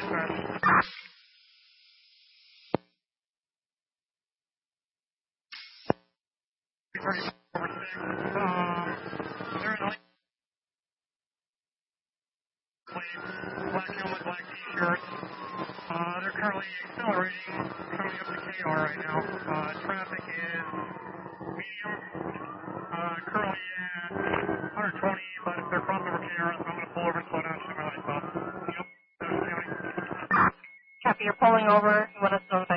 Black helmet, black t-shirt. They're currently accelerating, coming up to KR right now. Traffic is medium, currently at 120, but if they're crossing over KR, I'm going to pull over and slow down, shoot my lights off. Yep, Copy, you're pulling over. You want us to know